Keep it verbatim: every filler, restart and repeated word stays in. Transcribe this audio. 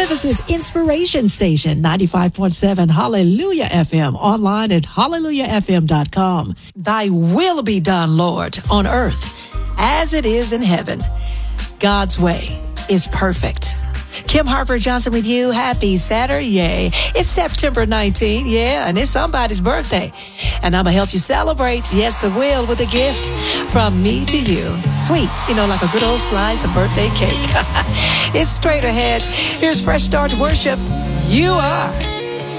Memphis's inspiration station, ninety-five point seven Hallelujah F M, online at hallelujah f m dot com. Thy will be done, Lord, on earth as it is in heaven. God's way is perfect. Kim Harper Johnson with you. Happy Saturday. It's September nineteenth. Yeah, and it's somebody's birthday. And I'm going to help you celebrate. Yes, I will, with a gift from me to you. Sweet, you know, like a good old slice of birthday cake. It's straight ahead. Here's Fresh Start Worship. You are